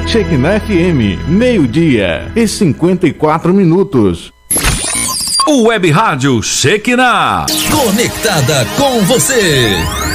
Shekinah FM, 12:54. O Web Rádio Shekinah. Conectada com você.